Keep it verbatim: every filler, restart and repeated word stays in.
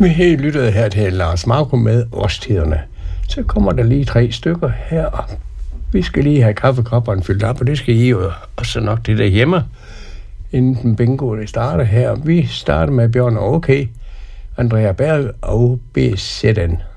Vi har lyttet her til Lars Marco med Årstiderne. Så kommer der lige tre stykker her. Vi skal lige have kaffekopperne fyldt op, og det skal I jo også nok det derhjemme, inden bingo det starter her. Vi starter med Bjørn og OK, Andrea Berg og B Z N.